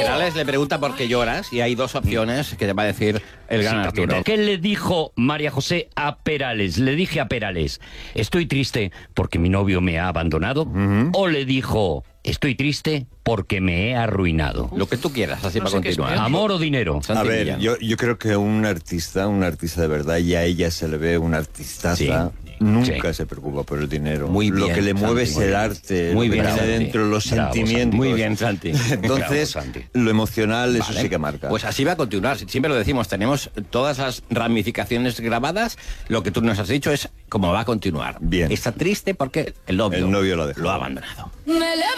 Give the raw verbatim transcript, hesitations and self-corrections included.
Perales le pregunta por qué lloras y hay dos opciones que te va a decir el gran Sí, Arturo. ¿Qué le dijo María José a Perales? Le dije a Perales, estoy triste porque mi novio me ha abandonado. Uh-huh. O le dijo, estoy triste porque me he arruinado. Lo que tú quieras, así No para sé qué es continuar. peor. ¿Amor o dinero? A ver, yo, yo creo que un artista, un artista de verdad, y a ella se le ve una artistaza, Sí, nunca sí. se preocupa por el dinero. Muy Lo bien, que le mueve Santi, es muy el bien. arte, Muy lo que bien, tiene Santi. dentro, los Bravo, sentimientos. Santi. Muy bien, Santi. Entonces, Bravo, Santi. lo emocional, eso Vale. sí que marca. Pues así va a continuar. Siempre lo decimos, tenemos todas las ramificaciones grabadas. Lo que tú nos has dicho es cómo va a continuar. Bien. Está triste porque el novio, El novio lo ha dejado. lo ha abandonado. Me levanto